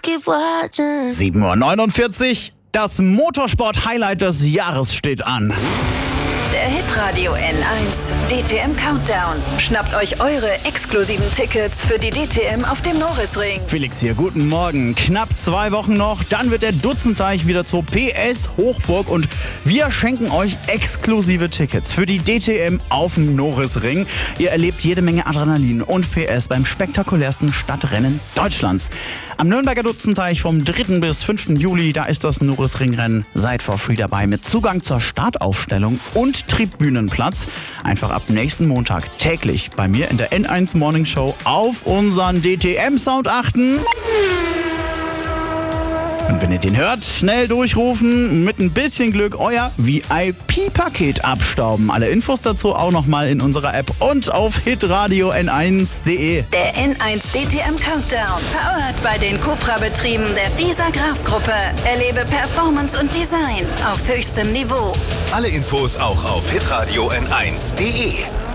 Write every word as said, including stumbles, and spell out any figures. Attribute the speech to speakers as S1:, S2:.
S1: sieben Uhr neunundvierzig, das Motorsport-Highlight des Jahres steht an.
S2: Der Hitradio N eins D T M Countdown. Schnappt euch eure exklusiven Tickets für die D T M auf dem Norrisring.
S1: Felix hier, guten Morgen. Knapp zwei Wochen noch, dann wird der Dutzenteich wieder zur P S Hochburg und wir schenken euch exklusive Tickets für die D T M auf dem Norrisring. Ihr erlebt jede Menge Adrenalin und P S beim spektakulärsten Stadtrennen Deutschlands. Am Nürnberger Dutzenteich vom dritten bis fünften Juli, da ist das Norrisringrennen. Seid for free dabei mit Zugang zur Startaufstellung und Tribünenplatz. Einfach ab nächsten Montag täglich bei mir in der N eins Morning Show auf unseren D T M-Sound achten. Und wenn ihr den hört, schnell durchrufen, mit ein bisschen Glück euer V I P-Paket abstauben. Alle Infos dazu auch nochmal in unserer App und auf hitradio n eins punkt de.
S2: Der N eins D T M Countdown, powered bei den Cupra-Betrieben der Visa Graf-Gruppe. Erlebe Performance und Design auf höchstem Niveau.
S3: Alle Infos auch auf hitradio n eins punkt de.